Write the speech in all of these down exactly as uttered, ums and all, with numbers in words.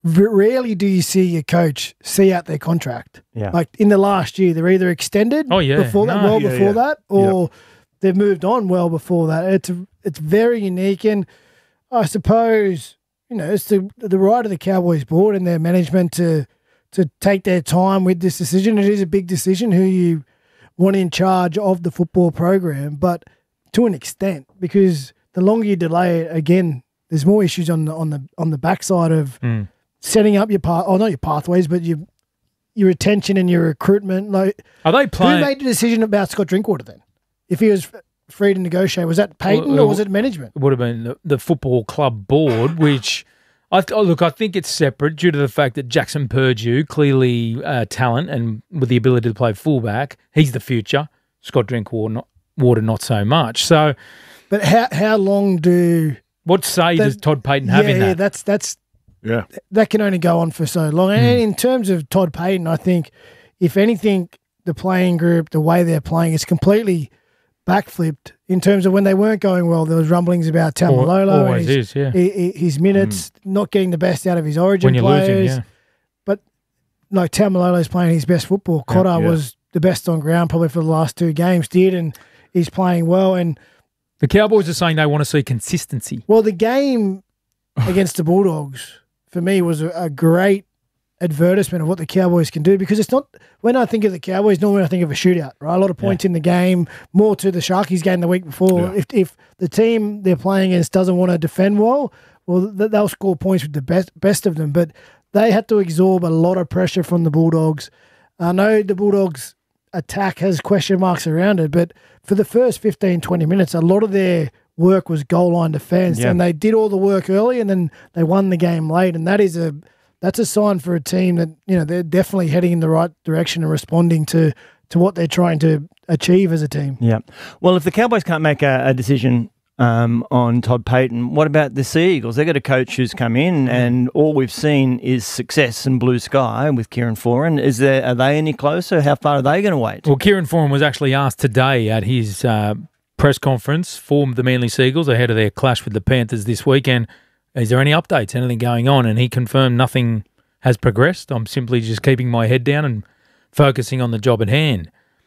v- rarely do you see your coach see out their contract. Yeah. Like in the last year, they're either extended Oh, yeah. before that, No. well Yeah, before yeah. that, or they've moved on well before that. It's it's very unique, and I suppose you know it's the the right of the Cowboys board and their management to to take their time with this decision. It is a big decision who you want in charge of the football program, but to an extent, because the longer you delay it, again, there's more issues on the on the on the backside of Mm. setting up your path, oh, not your pathways, but your your retention and your recruitment. Like, Are they playing? who made the decision about Scott Drinkwater then? If he was f- free to negotiate, was that Peyton Well, or was it management? It would have been the, the football club board, which I th- oh, look, I think it's separate due to the fact that Jackson Purdue, clearly uh, talent and with the ability to play fullback, he's the future. Scott Drinkwater, not, water, not so much. So, But how how long do what say That- does Todd Payton have yeah, in yeah, that? that's that's Yeah. that can only go on for so long. And in terms of Todd Payton, I think if anything, the playing group, the way they're playing, is completely backflipped in terms of when they weren't going well. There was rumblings about Al- Tamalolo and always his, is, yeah. hi- hi- his minutes, not getting the best out of his origin When you're players. losing, yeah. But like Tamalolo's playing his best football. Cotter yeah. was the best on ground probably for the last two games, did, and he's playing well. And The Cowboys are saying they want to see consistency. well, the game against the Bulldogs for me was a, a great advertisement of what the Cowboys can do, because it's not, when I think of the Cowboys, normally I think of a shootout, right? A lot of points in the game, more to the Sharkies game the week before. Yeah. If if the team they're playing against doesn't want to defend well, well, th- they'll score points with the best best of them. But they had to absorb a lot of pressure from the Bulldogs. I know the Bulldogs' attack has question marks around it, but for the first fifteen, twenty minutes, a lot of their work was goal line defense, Yeah. and they did all the work early, and then they won the game late, and that is a that's a sign for a team that you know they're definitely heading in the right direction and responding to to what they're trying to achieve as a team. Yeah. Well, if the Cowboys can't make a, a decision um, on Todd Payton, what about the Sea Eagles? They've got a coach who's come in, and all we've seen is success and blue sky with Kieran Foran. Is there? Are they any closer? How far are they going to wait? Well, Kieran Foran was actually asked today at his uh, press conference for the Manly Seagulls ahead of their clash with the Panthers this weekend. Is there any updates, anything going on? And he confirmed nothing has progressed. I'm simply just keeping my head down and focusing on the job at hand.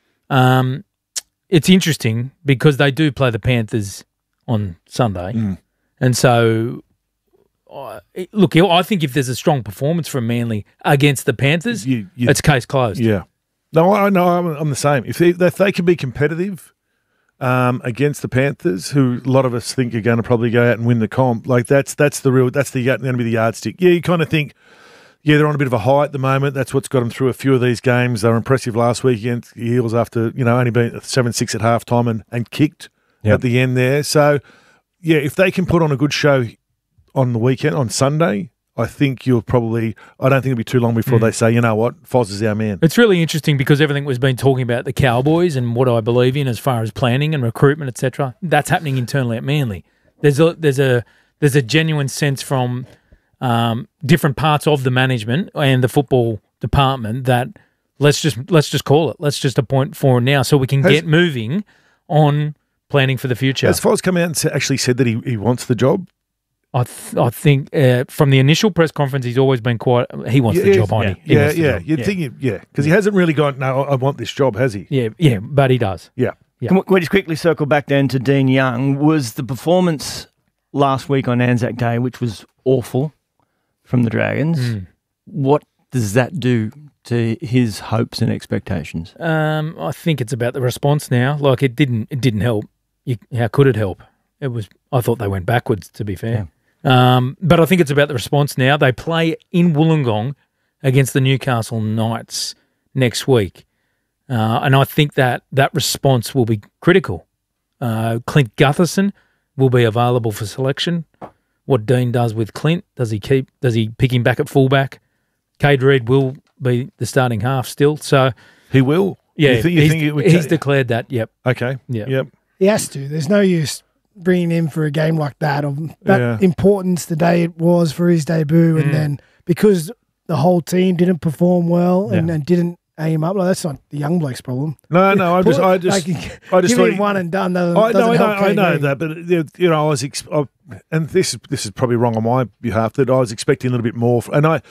Um, it's interesting because they do play the Panthers on Sunday. Mm. And so, uh, look, I think if there's a strong performance from Manly against the Panthers, You- you- it's case closed. Yeah. No, I know. I'm, I'm the same. If they, if they can be competitive um, against the Panthers, who a lot of us think are going to probably go out and win the comp, like that's that's the real that's the going to be the yardstick. Yeah, you kind of think, yeah, they're on a bit of a high at the moment. That's what's got them through a few of these games. They were impressive last week against the Eagles after you know only being seven six at halftime and and kicked Yep. at the end there. So yeah, if they can put on a good show on the weekend on Sunday, I think you'll probably. I don't think it'll be too long before they say, you know what, Foz is our man. It's really interesting because everything we've been talking about the Cowboys and what I believe in as far as planning and recruitment, et cetera, that's happening internally at Manly. There's a there's a there's a genuine sense from um, different parts of the management and the football department that let's just let's just call it. Let's just appoint for now so we can Has- get moving on planning for the future. Has Foz come out and sa- actually said that he, he wants the job? I th- I think uh, from the initial press conference, he's always been quite. He wants the Yeah, job, on yeah. He Yeah, wants the yeah. job. You'd yeah. think, he, yeah, because he hasn't really gone, no, I want this job, has he? Yeah, yeah, but he does. Yeah. Yeah. Can we, can we just quickly circle back then to Dean Young? Was the performance last week on Anzac Day, which was awful from the Dragons, Mm. what does that do to his hopes and expectations? Um, I think it's about the response now. Like it didn't, it didn't help. You, how could it help? It was. I thought they went backwards. To be fair, um, but I think it's about the response now. They play in Wollongong against the Newcastle Knights next week, uh, and I think that that response will be critical. Uh, Clint Gutherson will be available for selection. What Dean does with Clint, does he keep? Does he pick him back at fullback? Cade Reed will be the starting half still. So He will? yeah, You think, you he's, think it would he's ta- declared that. Yep. Okay. Yeah. Yep. He has to. There's no use bringing him for a game like that of that Yeah. importance the day it was for his debut, and Mm. then because the whole team didn't perform well and, Yeah. and didn't aim up, like that's not the young bloke's problem. No, no, I just, I just, Like, I just give thought him he- one and done. Doesn't, I know, doesn't I know, help I Cade know Reed. that, but you know, I was, ex- I, and this is this is probably wrong on my behalf. That I was expecting a little bit more, and I,